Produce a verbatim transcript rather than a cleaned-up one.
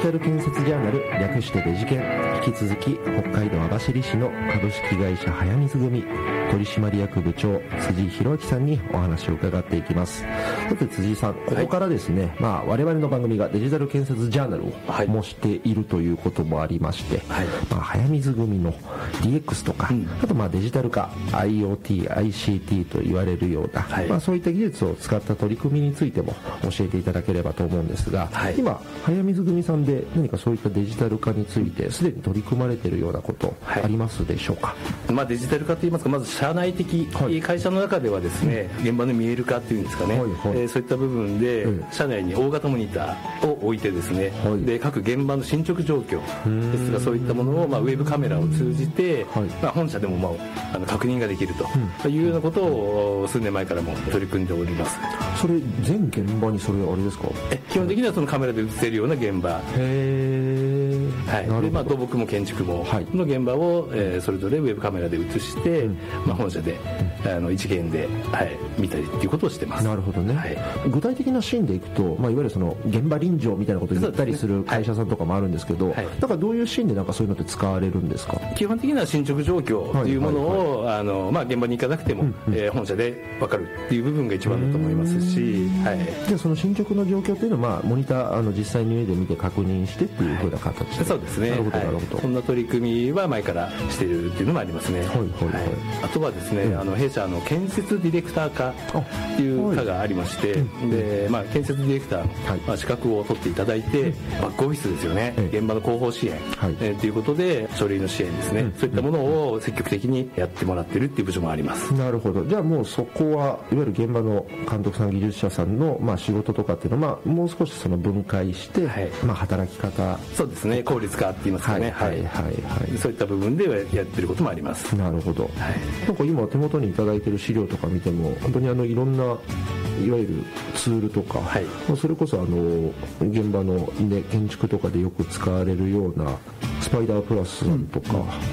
タル建設ジャーナル、略してデジケン。引き続き北海道網走市の株式会社早水組取締役部長辻弘明さんにお話を伺っていきます。さて辻井さん、ここからですね、はい、まあ、我々の番組がデジタル建設ジャーナルを模しているということもありまして、はい、まあ、早水組の ディーエックス とか、うん、あとまあデジタル化 アイオーティー、アイシーティー と言われるような、はい、まあ、そういった技術を使った取り組みについても教えていただければと思うんですが、はい、今早水組さんで何かそういったデジタル化についてすでに取り組まれているようなことありますでしょうか。はい、 まあ、デジタル化といいますか、まず社内的、はい、会社の中ではですね、うん、現場の見える化っていうんですかね、はいはい、えー、そういった部分で、うん、社内に大型モニターを置いてですね、はい、で各現場の進捗状況ですが、そういったものを、まあ、ウェブカメラを通じて、はい、まあ、本社でも、まあ、あの確認ができると、うん、いうようなことを数年前からも取り組んでおります。 それ全現場にそれあれですか。 え基本的にはそのカメラで映せるような現場、 へー、 はい、で、まあ、土木も建築もの現場を、はい、えー、それぞれウェブカメラで映して、うん、まあ、本社で、うん、あの一元で、はい、見たりっていうことをしてます。 なるほどね、はい、具体的なシーンでいくと、まあ、いわゆるその現場臨場みたいなことを言ったりする会社さんとかもあるんですけど、はい、だからどういうシーンでなんかそういうのって使われるんですか。 基本的には進捗状況というものを、はいはいはい、あのまあ、現場に行かなくても、うんうん、えー、本社で分かるっていう部分が一番だと思いますし、はい、 じゃあその進捗の状況というのは、まあ、モニターあの実際に上で見て確認してっていうふうな形で、はい、 そうですね。なるほど、なるほど。そんな取り組みは前からしているっていうのもありますね。はいはいはい、はい、あとはですね、うん、あの弊社の建設ディレクター科っていう科がありまして、はい、で、まあ、建設ディレクターの、はい、まあ、資格を取っていただいて、うん、バックオフィスですよね、うん、現場の広報支援、はい、えー、ということで書類の支援ですね、うん、そういったものを積極的にやってもらってるっていう部署もあります。 なるほど。じゃあもうそこはいわゆる現場の監督さん技術者さんの、まあ、仕事とかっていうのは、まあ、もう少しその分解して、はい、まあ、働き方、 そうですね、効率化って言いますかね、はいはいはいはい、そういった部分でやってることもあります。 なるほど、はい、なんか今手元にいただいている資料とか見ても本当にあのいろんないわゆるツールとか、はい、それこそあの現場の、ね、建築とかでよく使われるようなスパイダープラスさんとか、